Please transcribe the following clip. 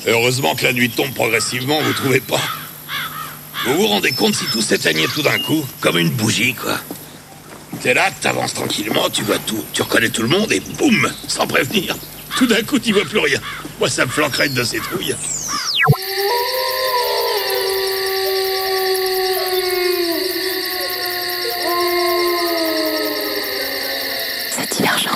Heureusement que la nuit tombe progressivement, vous trouvez pas? Vous vous rendez compte si tout s'éteignait tout d'un coup? Comme une bougie, quoi. T'es là, t'avances tranquillement, tu vois tout, tu reconnais tout le monde et boum, sans prévenir. Tout d'un coup, tu vois plus rien. Moi, ça me flanquerait de ces trouilles.